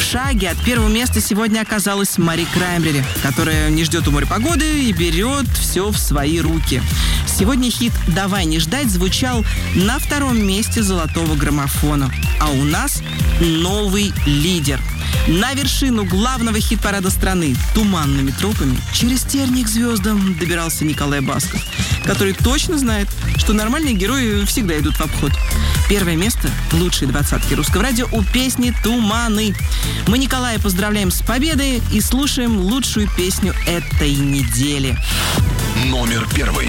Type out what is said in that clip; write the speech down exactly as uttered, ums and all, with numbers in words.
шаге от первого места сегодня оказалась Мари Краймбрери, которая не ждет у моря погоды и берет все в свои руки. Сегодня хит «Давай не ждать» звучал на втором месте золотого граммофона. А у нас новый лидер. На вершину главного хит-парада страны туманными тропами через тернии к звездам добирался Николай Басков, который точно знает, что нормальные герои всегда идут в обход. Первое место в лучшей двадцатке русского радио у песни «Туманы». Мы Николая поздравляем с победой и слушаем лучшую песню этой недели. Номер первый.